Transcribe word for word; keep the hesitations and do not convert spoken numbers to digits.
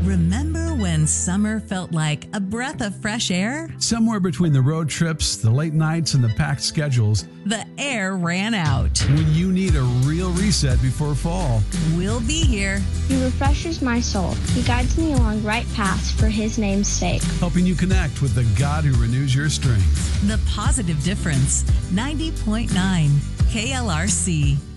Remember when summer felt like a breath of fresh air? Somewhere between the road trips, the late nights, and the packed schedules, the air ran out. When you need a real reset before fall, we'll be here. He refreshes my soul. He guides me along right paths for his name's sake. Helping you connect with the God who renews your strength. The Positive Difference, ninety point nine K L R C.